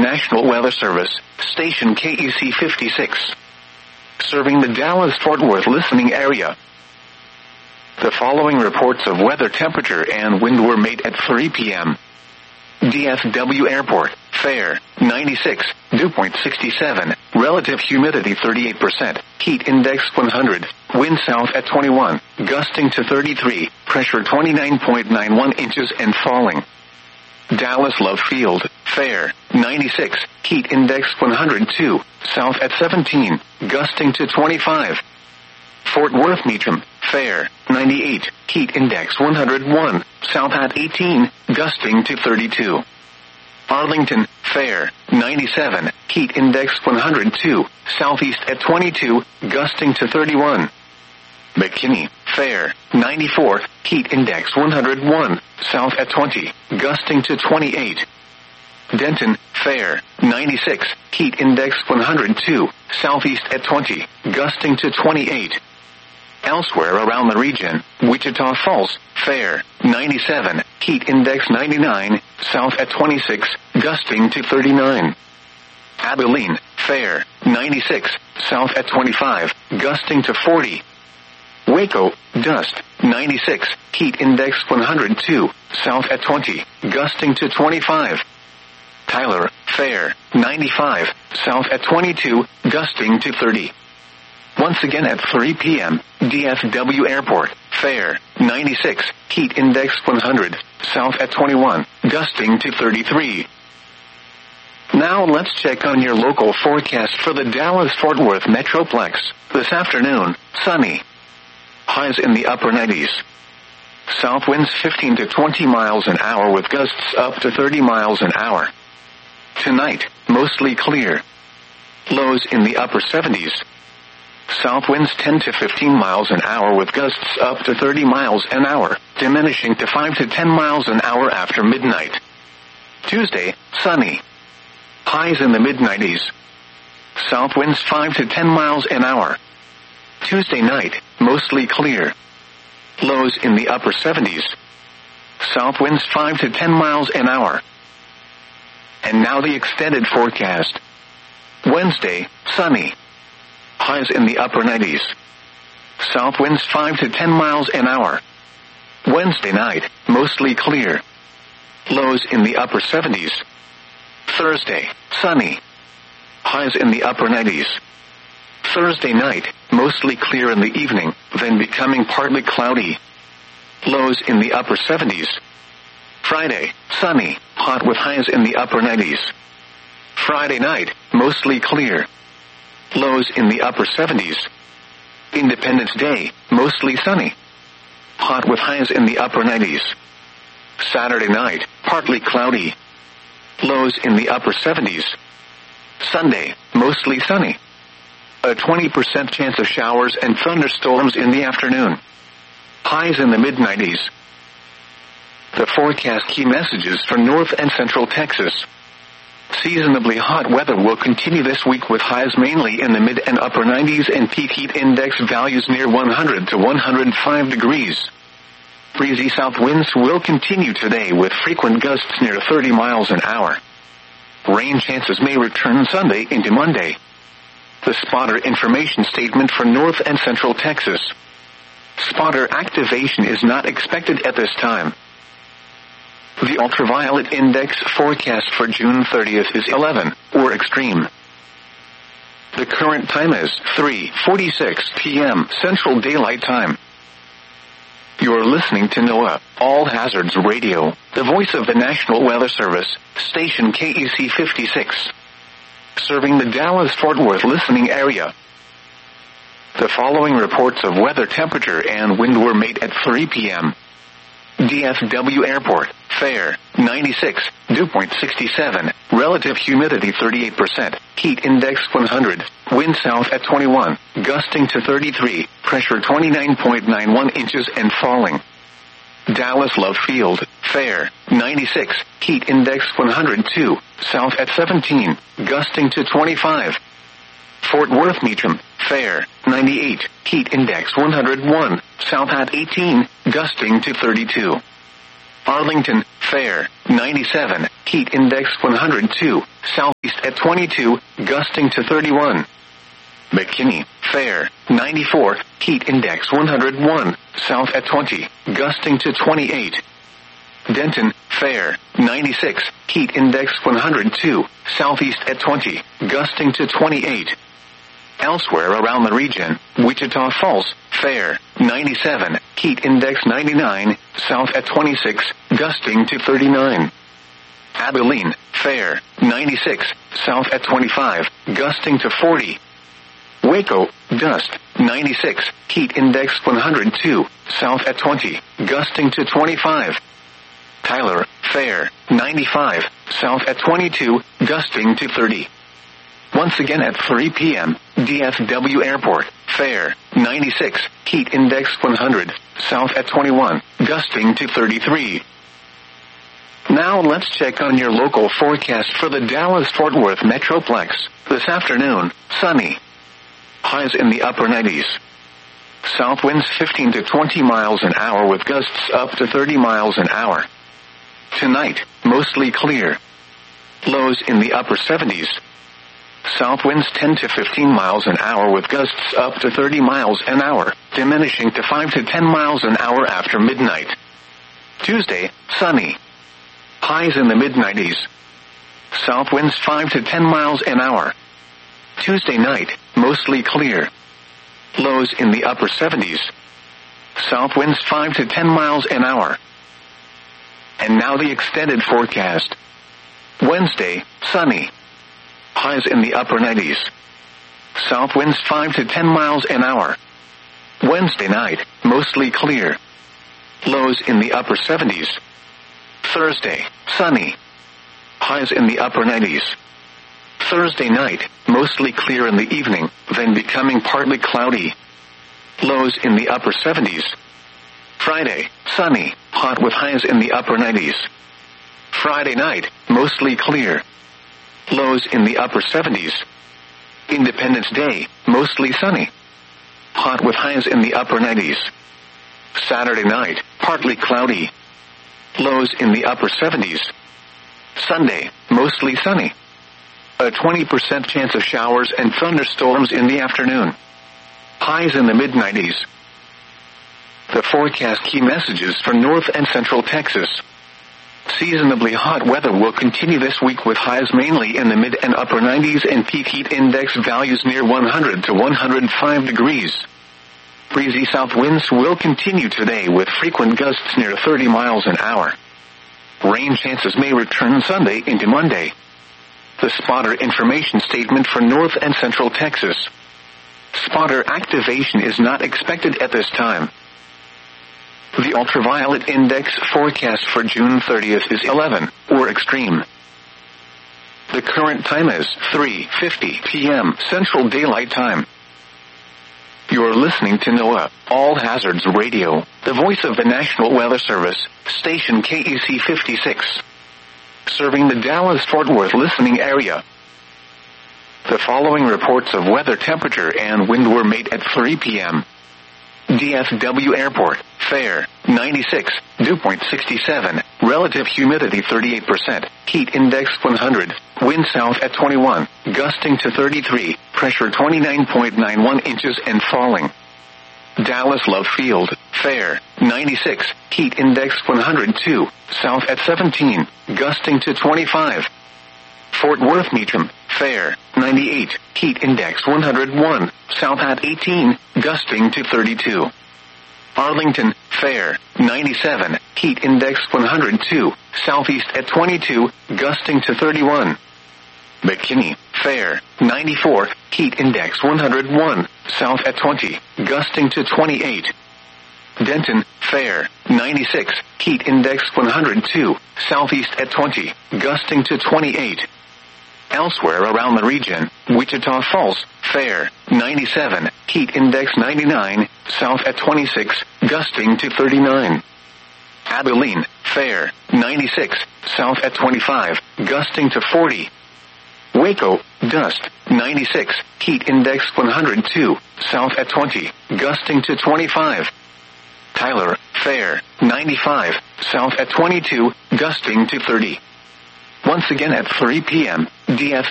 National Weather Service, station KEC 56. Serving the Dallas-Fort Worth listening area. The following reports of weather, temperature, and wind were made at 3 p.m. DFW Airport, Fair, 96, dew point 67, relative humidity 38%, heat index 100, wind south at 21, gusting to 33, pressure 29.91 inches and falling. Dallas Love Field, Fair, 96, heat index 102, south at 17, gusting to 25. Fort Worth Meacham, Fair, 98, heat index 101, south at 18, gusting to 32. Arlington, Fair, 97, heat index 102, southeast at 22, gusting to 31. McKinney, Fair, 94, heat index 101, south at 20, gusting to 28. Denton, Fair, 96, heat index 102, southeast at 20, gusting to 28. Elsewhere around the region, Wichita Falls, Fair, 97, heat index 99, south at 26, gusting to 39. Abilene, Fair, 96, south at 25, gusting to 40. Waco, dust, 96, heat index 102, south at 20, gusting to 25. Tyler, Fair, 95, south at 22, gusting to 30. Once again at 3 p.m., DFW Airport, Fair, 96, heat index 100, south at 21, gusting to 33. Now let's check on your local forecast for the Dallas-Fort Worth Metroplex. This afternoon, sunny. Highs in the upper 90s. South winds 15 to 20 miles an hour with gusts up to 30 miles an hour. Tonight, mostly clear. Lows in the upper 70s. South winds 10 to 15 miles an hour with gusts up to 30 miles an hour, diminishing to 5 to 10 miles an hour after midnight. Tuesday, sunny. Highs in the mid-90s. South winds 5 to 10 miles an hour. Tuesday night, mostly clear. Lows in the upper 70s. South winds 5 to 10 miles an hour. And now the extended forecast. Wednesday, sunny. Highs in the upper 90s. South winds 5 to 10 miles an hour. Wednesday night, mostly clear. Lows in the upper 70s. Thursday, sunny. Highs in the upper 90s. Thursday night, mostly clear in the evening, then becoming partly cloudy. Lows in the upper 70s. Friday, sunny, hot with highs in the upper 90s. Friday night, mostly clear. Lows in the upper 70s. Independence Day, mostly sunny. Hot with highs in the upper 90s. Saturday night, partly cloudy. Lows in the upper 70s. Sunday, mostly sunny. A 20% chance of showers and thunderstorms in the afternoon. Highs in the mid-90s. The forecast key messages for North and Central Texas. Seasonably hot weather will continue this week with highs mainly in the mid and upper 90s and peak heat index values near 100 to 105 degrees. Breezy south winds will continue today with frequent gusts near 30 miles an hour. Rain chances may return Sunday into Monday. The spotter information statement for North and Central Texas. Spotter activation is not expected at this time. The ultraviolet index forecast for June 30th is 11, or extreme. The current time is 3:46 p.m. Central Daylight Time. You're listening to NOAA, All Hazards Radio, the voice of the National Weather Service, station KEC 56. Serving the Dallas-Fort Worth listening area. The following reports of weather, temperature, and wind were made at 3 p.m. DFW Airport, Fair, 96, dew point 67, relative humidity 38%, heat index 100, wind south at 21, gusting to 33, pressure 29.91 inches and falling. Dallas Love Field, Fair, 96, heat index 102, south at 17, gusting to 25. Fort Worth Meacham, Fair, 98, heat index 101, south at 18, gusting to 32. Arlington, Fair, 97, heat index 102, southeast at 22, gusting to 31. McKinney, fair, 94, heat index 101, south at 20, gusting to 28. Denton, fair, 96, heat index 102, southeast at 20, gusting to 28. Elsewhere around the region, Wichita Falls, fair, 97, heat index 99, south at 26, gusting to 39. Abilene, fair, 96, south at 25, gusting to 40. Waco, dust, 96, heat index 102, south at 20, gusting to 25. Tyler, fair, 95, south at 22, gusting to 30. Once again at 3 p.m., DFW Airport, fair, 96, heat index 100, south at 21, gusting to 33. Now let's check on your local forecast for the Dallas-Fort Worth Metroplex. This afternoon, sunny. Highs in the upper 90s. South winds 15 to 20 miles an hour with gusts up to 30 miles an hour. Tonight, mostly clear. Lows in the upper 70s. South winds 10 to 15 miles an hour with gusts up to 30 miles an hour, diminishing to 5 to 10 miles an hour after midnight. Tuesday, sunny. Highs in the mid-90s. South winds 5 to 10 miles an hour. Tuesday night, mostly clear. Lows in the upper 70s. South winds 5 to 10 miles an hour. And now the extended forecast. Wednesday, sunny. Highs in the upper 90s. South winds 5 to 10 miles an hour. Wednesday night, mostly clear. Lows in the upper 70s. Thursday, sunny. Highs in the upper 90s. Thursday night, mostly clear in the evening, then becoming partly cloudy. Lows in the upper 70s. Friday, sunny, hot with highs in the upper 90s. Friday night, mostly clear. Lows in the upper 70s. Independence Day, mostly sunny. Hot with highs in the upper 90s. Saturday night, partly cloudy. Lows in the upper 70s. Sunday, mostly sunny. A 20% chance of showers and thunderstorms in the afternoon. Highs in the mid-90s. The forecast key messages for North and Central Texas. Seasonably hot weather will continue this week with highs mainly in the mid and upper 90s and peak heat index values near 100 to 105 degrees. Breezy south winds will continue today with frequent gusts near 30 miles an hour. Rain chances may return Sunday into Monday. The spotter information statement for North and Central Texas. Spotter activation is not expected at this time. The ultraviolet index forecast for June 30th is 11, or extreme. The current time is 3:50 p.m. Central Daylight Time. You're listening to NOAA, All Hazards Radio, the voice of the National Weather Service, station KEC 56. Serving the Dallas-Fort Worth listening area. The following reports of weather temperature and wind were made at 3 p.m. DFW Airport, fair, 96, dew point 67, relative humidity 38%, heat index 100, wind south at 21, gusting to 33, pressure 29.91 inches and falling. Dallas Love Field, fair, 96, heat index 102, south at 17, gusting to 25. Fort Worth Meacham, fair, 98, heat index 101, south at 18, gusting to 32. Arlington, fair, 97, heat index 102, southeast at 22, gusting to 31. McKinney, fair, 94, heat index 101, south at 20, gusting to 28. Denton, fair, 96, heat index 102, southeast at 20, gusting to 28. Elsewhere around the region, Wichita Falls, fair, 97, heat index 99, south at 26, gusting to 39. Abilene, fair, 96, south at 25, gusting to 40. Waco, dust, 96, heat index 102, south at 20, gusting to 25. Tyler, fair, 95, south at 22, gusting to 30. Once again at 3 p.m., DF